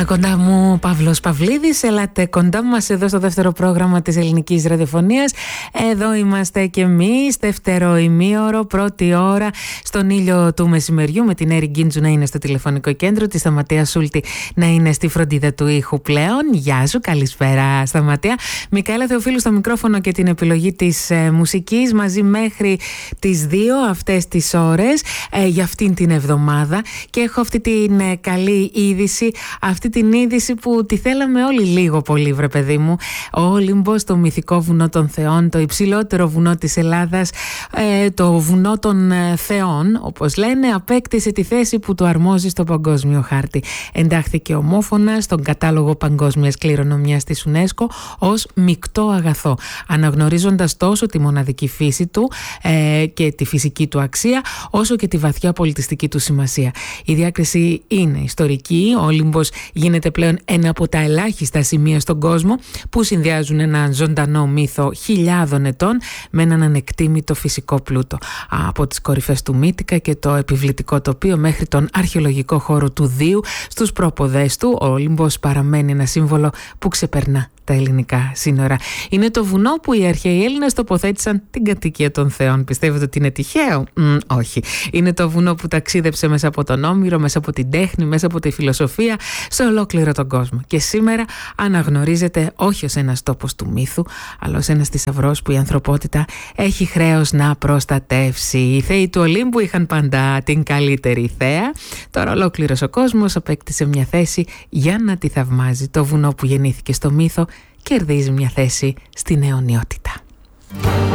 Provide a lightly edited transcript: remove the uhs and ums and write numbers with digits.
Κοντά μου Παύλος Παυλίδης. Ελάτε κοντά μας εδώ στο δεύτερο πρόγραμμα της ελληνικής ραδιοφωνίας. Εδώ είμαστε και εμείς, δεύτερο ημίωρο, πρώτη ώρα, στον ήλιο του μεσημεριού, με την Έρη Γκίντζου να είναι στο τηλεφωνικό κέντρο, τη Σταματία Σούλτη να είναι στη φροντίδα του ήχου πλέον. Γεια σου, καλησπέρα Σταματία. Μικαέλα Θεοφίλου στο μικρόφωνο και την επιλογή της μουσικής, μαζί μέχρι τις 2 αυτές τις ώρες για αυτήν την εβδομάδα. Και έχω αυτή την καλή είδηση, αυτή την είδηση που τη θέλαμε όλοι λίγο πολύ, βρε παιδί μου. Ο Όλυμπος, το μυθικό βουνό των θεών, το υψηλότερο βουνό της Ελλάδας, το βουνό των θεών, όπως λένε, απέκτησε τη θέση που του αρμόζει στο παγκόσμιο χάρτη. Εντάχθηκε ομόφωνα στον κατάλογο παγκόσμιας κληρονομιάς της UNESCO ως μεικτό αγαθό, αναγνωρίζοντας τόσο τη μοναδική φύση του και τη φυσική του αξία, όσο και τη βαθιά πολιτιστική του σημασία. Η διάκριση είναι ιστορική. Ο Όλυμπος γίνεται πλέον ένα από τα ελάχιστα σημεία στον κόσμο που συνδυάζουν έναν ζωντανό μύθο χιλιάδων ετών με έναν ανεκτήμητο φυσικό πλούτο. Από τις κορυφές του Μύτικα και το επιβλητικό τοπίο μέχρι τον αρχαιολογικό χώρο του Δίου στους πρόποδες του, ο Όλυμπος παραμένει ένα σύμβολο που ξεπερνά τα ελληνικά σύνορα. Είναι το βουνό που οι αρχαίοι Έλληνες τοποθέτησαν την κατοικία των θεών. Πιστεύετε ότι είναι τυχαίο? Όχι. Είναι το βουνό που ταξίδεψε μέσα από τον Όμηρο, μέσα από την τέχνη, μέσα από τη φιλοσοφία σε ολόκληρο τον κόσμο. Και σήμερα αναγνωρίζεται όχι ως ένας τόπος του μύθου, αλλά ως ένας θησαυρός που η ανθρωπότητα έχει χρέος να προστατεύσει. Οι θεοί του Ολύμπου είχαν πάντα την καλύτερη θέα. Τώρα ολόκληρος ο κόσμος απέκτησε μια θέση για να τη θαυμάζει. Το βουνό που γεννήθηκε στο μύθο κερδίζει μια θέση στην αιωνιότητα.